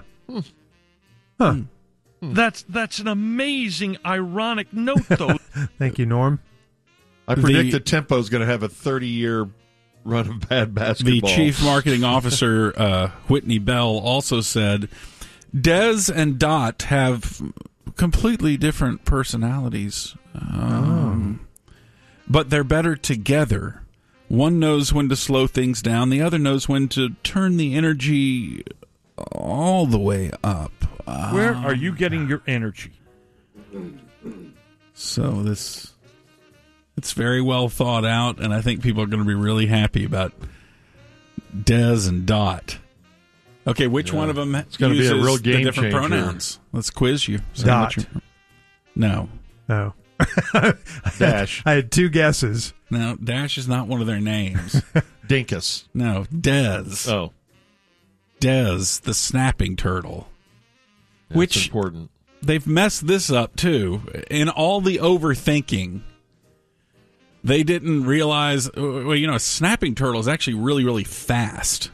Speaker 1: That's an amazing, ironic note, though.
Speaker 18: Thank you, Norm.
Speaker 19: I predict that Tempo's going to have a 30-year run of bad basketball.
Speaker 11: The chief marketing officer, Whitney Bell, also said, Dez and Dot have completely different personalities, but they're better together. One knows when to slow things down. The other knows when to turn the energy all the way up.
Speaker 1: Where are you getting your energy?
Speaker 11: So it's very well thought out, and I think people are going to be really happy about Dez and Dot. Okay, which one of them uses
Speaker 19: be a real game
Speaker 11: the different
Speaker 19: changer.
Speaker 11: pronouns? Let's quiz you.
Speaker 18: Dot.
Speaker 11: No.
Speaker 18: No.
Speaker 19: Dash.
Speaker 18: I had two guesses.
Speaker 11: No, Dash is not one of their names.
Speaker 19: Dinkus.
Speaker 11: No, Dez.
Speaker 19: Oh.
Speaker 11: Dez, the snapping turtle.
Speaker 19: That's
Speaker 11: which
Speaker 19: important.
Speaker 11: They've messed this up, too. In all the overthinking, they didn't realize, a snapping turtle is actually really, really fast.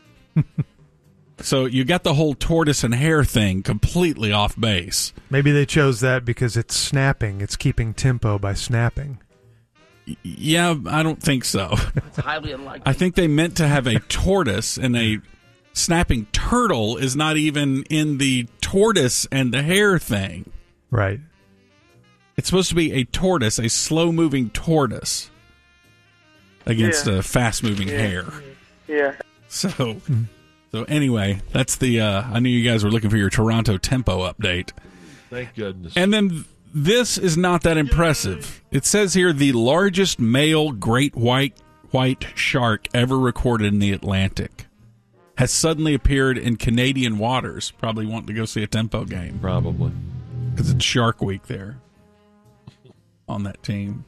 Speaker 11: So you got the whole tortoise and hare thing completely off base.
Speaker 18: Maybe they chose that because it's snapping. It's keeping tempo by snapping.
Speaker 11: Yeah, I don't think so.
Speaker 10: It's highly unlikely.
Speaker 11: I think they meant to have a tortoise, and a snapping turtle is not even in the tortoise and the hare thing.
Speaker 18: Right.
Speaker 11: It's supposed to be a tortoise, a slow-moving tortoise, against a fast-moving hare.
Speaker 10: Yeah.
Speaker 11: So anyway, that's the. I knew you guys were looking for your Toronto tempo update.
Speaker 19: Thank goodness.
Speaker 11: And then this is not that impressive. It says here the largest male great white shark ever recorded in the Atlantic has suddenly appeared in Canadian waters. Probably wanting to go see a tempo game.
Speaker 19: Probably.
Speaker 11: Because it's Shark Week there on that team.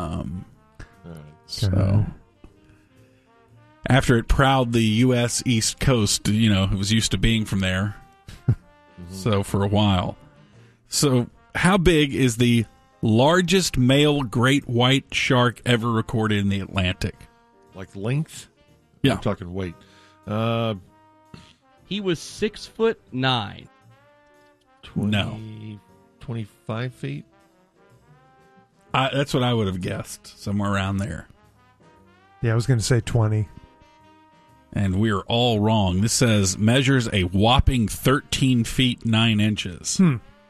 Speaker 11: So after it prowled the U.S. East Coast, it was used to being from there. So for a while. So how big is the largest male great white shark ever recorded in the Atlantic?
Speaker 19: Like length?
Speaker 11: Yeah.
Speaker 19: I'm talking weight.
Speaker 2: He was 6'9".
Speaker 19: 25 feet?
Speaker 11: That's what I would have guessed. Somewhere around there.
Speaker 18: Yeah, I was going to say 20.
Speaker 11: And we are all wrong. This says measures a whopping 13 feet 9 inches.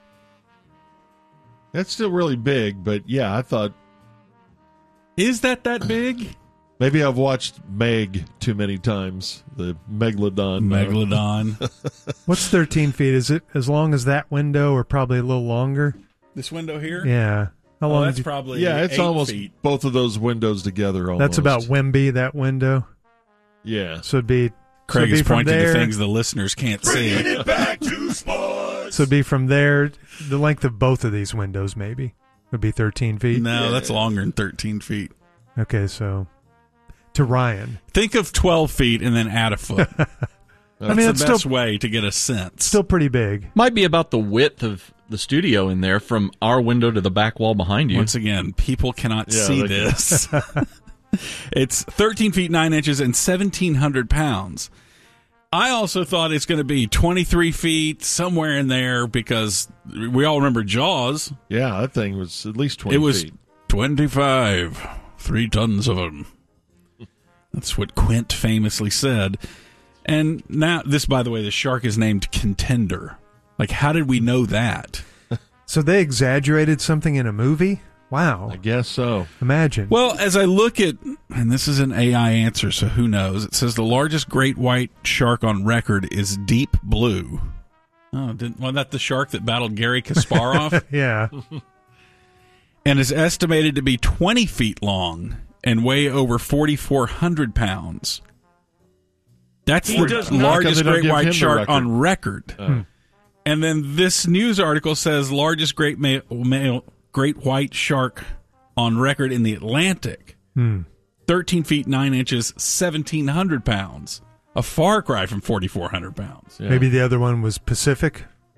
Speaker 19: That's still really big, but yeah, I thought...
Speaker 11: Is that big?
Speaker 19: Maybe I've watched Meg too many times. The Megalodon.
Speaker 18: What's 13 feet? Is it as long as that window or probably a little longer?
Speaker 11: This window here?
Speaker 18: Yeah. How long?
Speaker 11: That's probably
Speaker 19: it's
Speaker 11: 8
Speaker 19: almost
Speaker 11: feet.
Speaker 19: both of those windows together. Almost.
Speaker 18: That's about Wemby, that window.
Speaker 19: Yeah.
Speaker 18: So it'd be...
Speaker 11: Craig is pointing
Speaker 18: there,
Speaker 11: to things the listeners can't see.
Speaker 5: Bringing it back to sports.
Speaker 18: So it'd be from there, the length of both of these windows maybe would be 13 feet.
Speaker 11: No, that's longer than 13 feet.
Speaker 18: Okay, so to Ryan.
Speaker 11: Think of 12 feet and then add a foot. That's the best way to get a sense.
Speaker 18: Still pretty big.
Speaker 2: Might be about the width of the studio in there from our window to the back wall behind you.
Speaker 11: Once again, people cannot see this. It's 13 feet 9 inches and 1,700 pounds. I also thought it's going to be 23 feet, somewhere in there, because we all remember Jaws.
Speaker 19: Yeah, that thing was at least 20 feet.
Speaker 11: It was 25, 3 tons of them. That's what Quint famously said. And now, this, by the way, the shark is named Contender. Like, how did we know that?
Speaker 18: So they exaggerated something in a movie? Wow.
Speaker 19: I guess so.
Speaker 18: Imagine.
Speaker 11: Well, as I look at, and this is an AI answer, so who knows, it says the largest great white shark on record is Deep Blue. Oh, wasn't that the shark that battled Gary Kasparov?
Speaker 18: Yeah.
Speaker 11: And is estimated to be 20 feet long and weigh over 4,400 pounds. That's the largest great white shark on record. And then this news article says largest great great white shark on record in the Atlantic. 13 feet 9 inches, 1,700 pounds. A far cry from 4,400 pounds.
Speaker 18: Yeah. Maybe the other one was Pacific?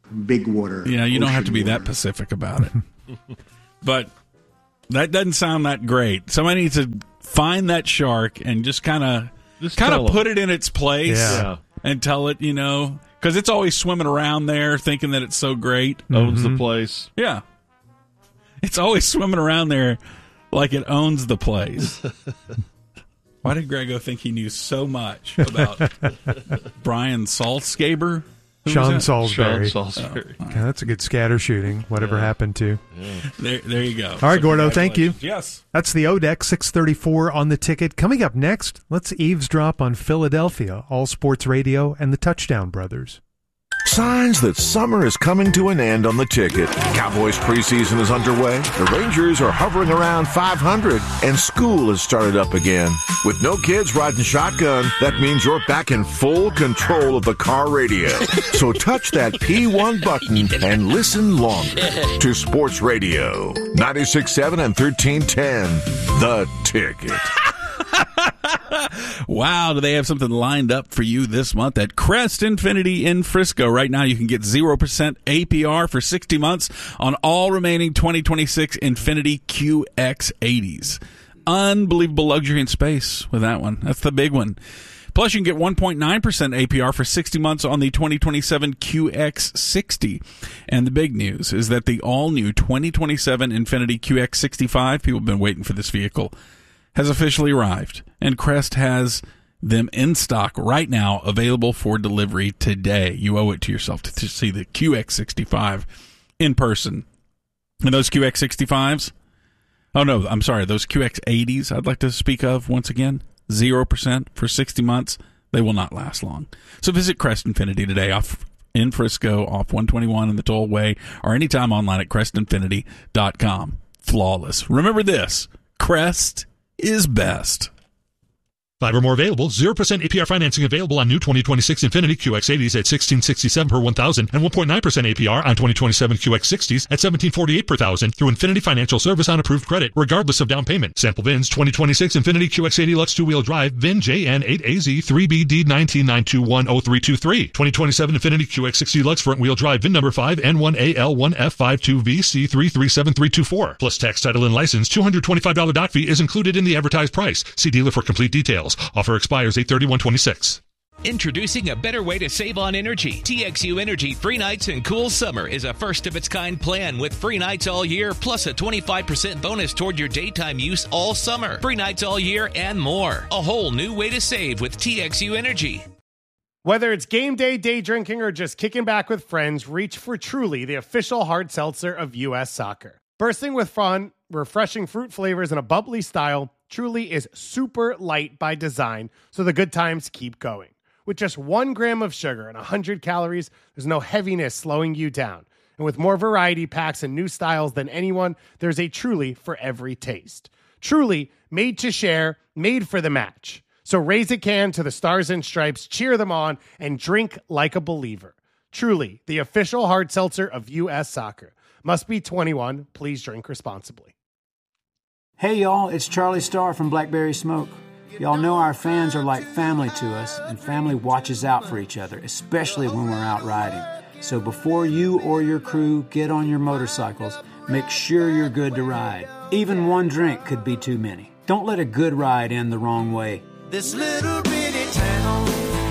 Speaker 3: big water.
Speaker 11: Yeah, you don't have to be
Speaker 3: water.
Speaker 11: that Pacific about it. But that doesn't sound that great. Somebody needs to find that shark and just kind of put it in its place and tell it, because it's always swimming around there thinking that it's so great.
Speaker 19: Owns the place.
Speaker 11: Yeah. It's always swimming around there like it owns the place. Why did Grego think he knew so much about Brian Salzgaber?
Speaker 18: Sean Salisbury.
Speaker 19: Sean Salisbury.
Speaker 18: Oh, okay, that's a good scatter shooting, whatever happened to.
Speaker 11: Yeah. There you go.
Speaker 18: All right, Gordo, thank you.
Speaker 11: Yes.
Speaker 18: That's the ODEC 634 on the ticket. Coming up next, let's eavesdrop on Philadelphia, All Sports Radio, and the Touchdown Brothers.
Speaker 16: Signs that summer is coming to an end on the ticket. Cowboys preseason is underway. The Rangers are hovering around 500, and school has started up again. With no kids riding shotgun, that means you're back in full control of the car radio. So touch that P1 button and listen longer to Sports Radio 96.7 and 1310. The Ticket.
Speaker 11: Wow, do they have something lined up for you this month at Crest Infinity in Frisco? Right now, you can get 0% APR for 60 months on all remaining 2026 Infinity QX80s. Unbelievable luxury and space with that one. That's the big one. Plus, you can get 1.9% APR for 60 months on the 2027 QX60. And the big news is that the all-new 2027 Infinity QX65, people have been waiting for this vehicle, has officially arrived, and Crest has them in stock right now, available for delivery today. You owe it to yourself to see the QX65 in person. And those QX65s, those QX80s I'd like to speak of once again, 0% for 60 months. They will not last long. So visit Crest Infinity today off in Frisco, off 121 in the Tollway, or anytime online at crestinfinity.com. Flawless. Remember this, Crest is best.
Speaker 4: 5 or more available. 0% APR financing available on new 2026 Infiniti QX80s at $1,667 per 1,000 and 1.9% APR on 2027 QX60s at $1,748 per 1,000 through Infinity Financial Service on approved credit, regardless of down payment. Sample VINs 2026 Infiniti QX80 Lux 2-wheel drive VIN JN8AZ 3BD19921033. 2027 Infiniti QX60 Lux front wheel drive VIN number 5N1AL1F52VC337324. Plus tax, title, and license. $225 doc fee is included in the advertised price. See dealer for complete details. Offer expires 8/31/26.
Speaker 6: Introducing a better way to save on energy. TXU Energy Free Nights and Cool Summer is a first-of-its-kind plan with free nights all year, plus a 25% bonus toward your daytime use all summer. Free nights all year and more. A whole new way to save with TXU Energy.
Speaker 26: Whether it's game day, day drinking, or just kicking back with friends, reach for Truly, the official hard seltzer of U.S. Soccer. Bursting with fun, refreshing fruit flavors, and a bubbly style, Truly is super light by design, so the good times keep going. With just 1 gram of sugar and 100 calories, there's no heaviness slowing you down. And with more variety packs and new styles than anyone, there's a Truly for every taste. Truly, made to share, made for the match. So raise a can to the Stars and Stripes, cheer them on, and drink like a believer. Truly, the official hard seltzer of U.S. Soccer. Must be 21. Please drink responsibly.
Speaker 12: Hey y'all, it's Charlie Starr from Blackberry Smoke. Y'all know our fans are like family to us, and family watches out for each other, especially when we're out riding. So before you or your crew get on your motorcycles, make sure you're good to ride. Even one drink could be too many. Don't let a good ride end the wrong way.
Speaker 10: This little bitty town,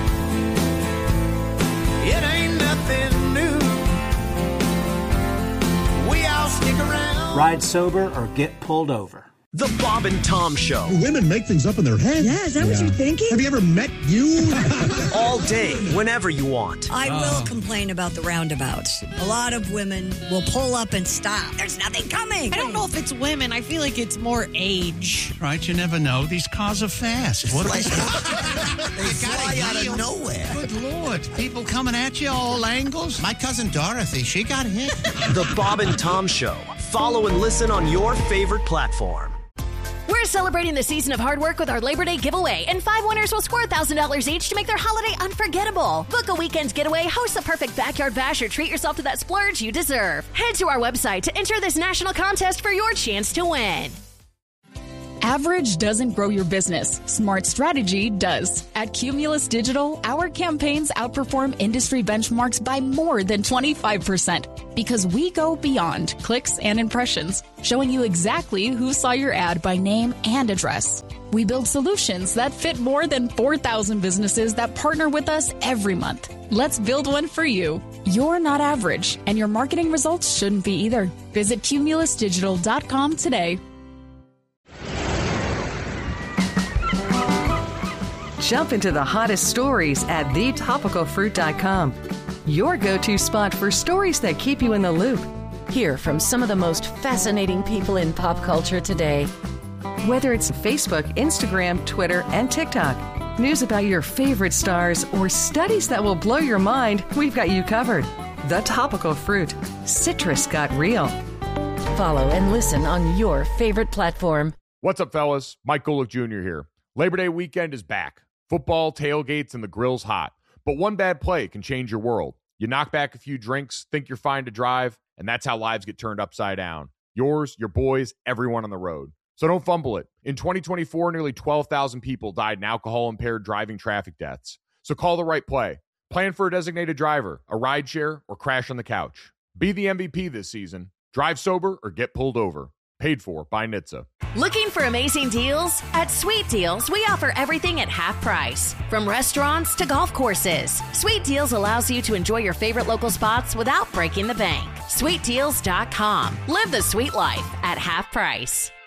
Speaker 10: it ain't nothing new. We all stick around.
Speaker 12: Ride sober or get pulled over.
Speaker 10: The Bob and Tom Show.
Speaker 13: Women make things up in their head.
Speaker 20: Yeah, is that what you're thinking?
Speaker 13: Have you ever met you?
Speaker 10: All day, whenever you want.
Speaker 20: I will complain about the roundabouts. A lot of women will pull up and stop. There's nothing coming.
Speaker 23: I don't know if it's women. I feel like it's more age.
Speaker 13: Right, you never know. These cars are fast. What
Speaker 10: They fly out of nowhere.
Speaker 13: Good Lord. People coming at you all angles. My cousin Dorothy, she got hit.
Speaker 10: The Bob and Tom Show. Follow and listen on your favorite platform.
Speaker 7: We're celebrating the season of hard work with our Labor Day giveaway, and 5 winners will score $1,000 each to make their holiday unforgettable. Book a weekend's getaway, host the perfect backyard bash, or treat yourself to that splurge you deserve. Head to our website to enter this national contest for your chance to win.
Speaker 21: Average doesn't grow your business. Smart strategy does. At Cumulus Digital, our campaigns outperform industry benchmarks by more than 25% because we go beyond clicks and impressions, showing you exactly who saw your ad by name and address. We build solutions that fit more than 4,000 businesses that partner with us every month. Let's build one for you. You're not average, and your marketing results shouldn't be either. Visit cumulusdigital.com today.
Speaker 3: Jump into the hottest stories at thetopicalfruit.com. Your go-to spot for stories that keep you in the loop.
Speaker 8: Hear from some of the most fascinating people in pop culture today.
Speaker 3: Whether it's Facebook, Instagram, Twitter, and TikTok, news about your favorite stars, or studies that will blow your mind, we've got you covered. The Topical Fruit. Citrus got real.
Speaker 8: Follow and listen on your favorite platform.
Speaker 9: What's up, fellas? Mike Golick Jr. here. Labor Day weekend is back. Football, tailgates, and the grill's hot. But one bad play can change your world. You knock back a few drinks, think you're fine to drive, and that's how lives get turned upside down. Yours, your boys, everyone on the road. So don't fumble it. In 2024, nearly 12,000 people died in alcohol-impaired driving traffic deaths. So call the right play. Plan for a designated driver, a rideshare, or crash on the couch. Be the MVP this season. Drive sober or get pulled over. Paid for by NHTSA.
Speaker 7: Looking for amazing deals? At Sweet Deals, we offer everything at half price. From restaurants to golf courses. Sweet Deals allows you to enjoy your favorite local spots without breaking the bank. SweetDeals.com. Live the sweet life at half price.